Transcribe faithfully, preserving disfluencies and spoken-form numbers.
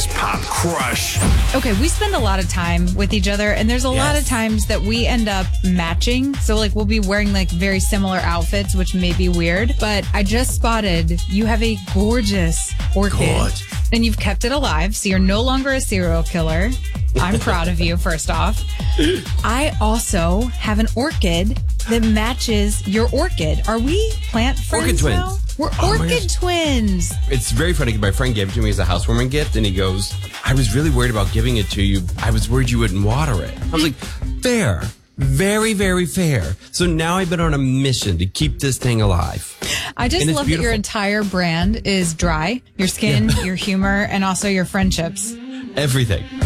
This pop crush. Okay, we spend a lot of time with each other, and there's a Yes. lot of times that we end up matching. So, like, we'll be wearing like very similar outfits, which may be weird. But I just spotted you have a gorgeous orchid, Good. and you've kept it alive. So you're no longer a serial killer. I'm proud of you, first off. I also have an orchid that matches your orchid. Are we plant friends Orchid twins. now? We're Oh my orchid gosh. twins. It's very funny. My friend gave it to me as a housewarming gift, and he goes, I was really worried about giving it to you. I was worried you wouldn't water it. I was like, fair. Very, very fair. So now I've been on a mission to keep this thing alive. I just And it's love that your beautiful. entire brand is dry. Your skin, your humor, and also your friendships. Everything.